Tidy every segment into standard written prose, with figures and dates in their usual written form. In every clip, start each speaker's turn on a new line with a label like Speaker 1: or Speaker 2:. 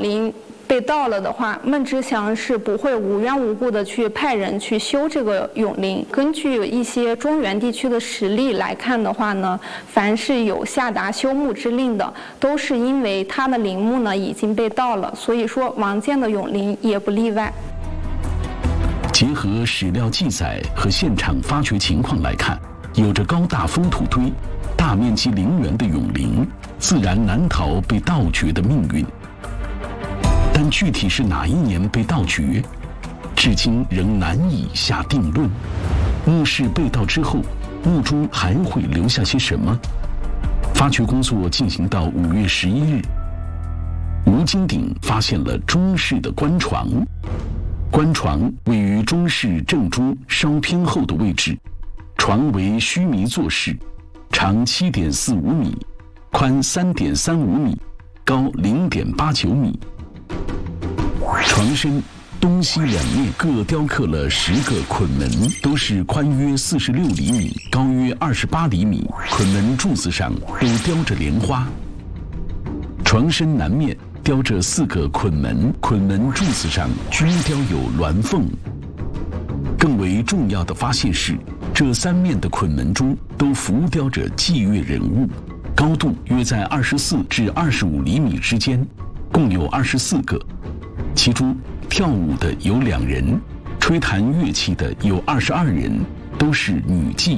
Speaker 1: 灵被盗了的话，孟知祥是不会无缘无故的去派人去修这个永陵。根据一些中原地区的实例来看的话呢，凡是有下达修墓之令的，都是因为他的陵墓呢已经被盗了，所以说王建的永陵也不例外。
Speaker 2: 结合史料记载和现场发掘情况来看，有着高大封土堆、大面积陵园的永陵，自然难逃被盗掘的命运。但具体是哪一年被盗掘，至今仍难以下定论。墓室被盗之后，墓中还会留下些什么？发掘工作进行到5月11日，吴金鼎发现了中室的棺床。棺床位于中室正中稍偏后的位置，床为须弥座式，长7.45米，宽3.35米，高0.89米。床身东西两面各雕刻了10个捆门，都是宽约46厘米，高约28厘米。捆门柱子上都雕着莲花。床身南面雕着4个捆门，捆门柱子上均雕有鸾凤。更为重要的发现是，这3面的捆门中都浮雕着祭月人物，高度约在24至25厘米之间，共有24个。其中跳舞的有2人，吹弹乐器的有22人，都是女妓。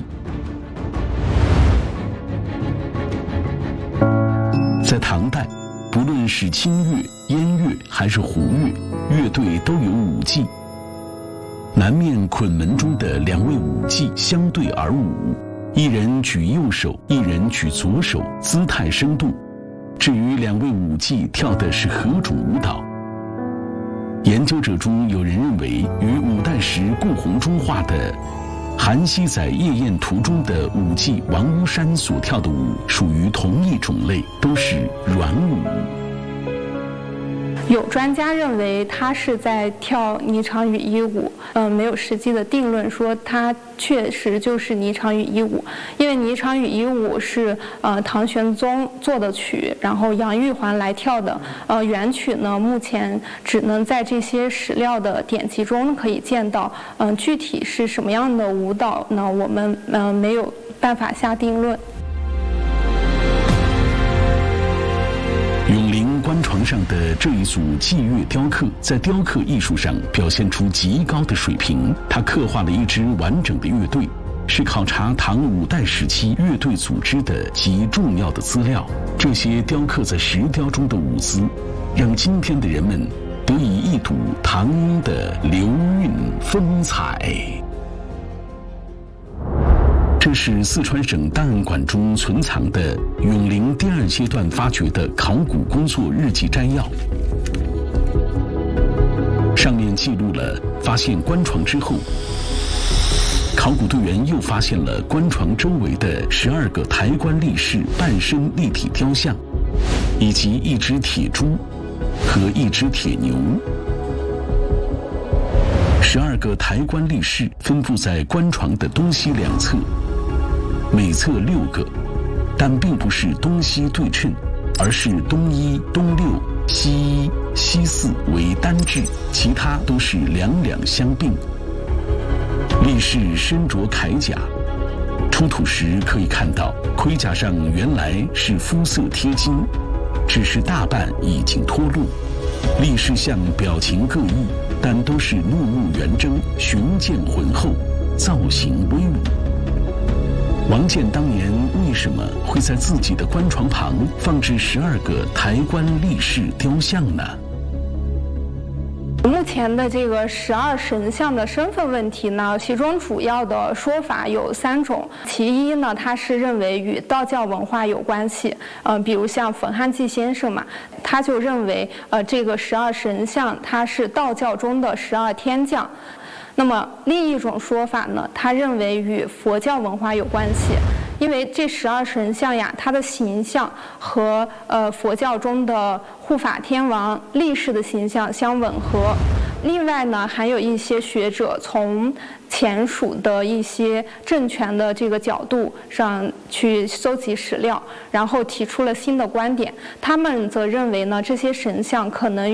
Speaker 2: 在唐代，不论是清乐、燕乐还是胡乐，乐队都有舞伎。南面捆门中的2位舞伎相对而舞，一人举右手，一人举左手，姿态生动。至于2位舞伎跳的是何种舞蹈，研究者中有人认为，与5代时顾闳中画的《韩熙载夜宴图》中的舞伎王屋山所跳的舞属于同一种类，都是软舞。
Speaker 1: 有专家认为他是在跳霓裳羽衣舞，没有实际的定论说他确实就是霓裳羽衣舞，因为霓裳羽衣舞是唐玄宗作的曲，然后杨玉环来跳的。原曲呢，目前只能在这些史料的典籍中可以见到，具体是什么样的舞蹈呢？我们没有办法下定论。
Speaker 2: 永陵棺床上的这一组祭乐雕刻，在雕刻艺术上表现出极高的水平。它刻画了一支完整的乐队，是考察唐5代时期乐队组织的极重要的资料。这些雕刻在石雕中的舞姿，让今天的人们得以一睹唐英的流韵风采。这是四川省档案馆中存藏的永陵第2阶段发掘的考古工作日记摘要，上面记录了发现棺床之后，考古队员又发现了棺床周围的12个抬棺力士半身立体雕像，以及1只铁猪和1只铁牛。12个抬棺力士分布在棺床的东西2侧，每侧6个，但并不是东西对称，而是东1、东6、西1、西4为单制，其他都是两两相并。力士身着铠甲，出土时可以看到盔甲上原来是肤色贴金，只是大半已经脱落。力士像表情各异，但都是怒目圆睁，雄健浑厚，造型威武。王建当年为什么会在自己的棺床旁放置12个抬棺力士雕像呢？
Speaker 1: 目前的这个12神像的身份问题呢，其中主要的说法有3种。其一呢，他是认为与道教文化有关系，比如像冯汉骥先生嘛，他就认为这个12神像它是道教中的12天将。那么另一种说法呢，他认为与佛教文化有关系，因为这12神像呀，它的形象和佛教中的护法天王力士的形象相吻合。另外呢，还有一些学者从前蜀的一些政权的这个角度上去搜集史料，然后提出了新的观点。他们则认为呢，这些神像可能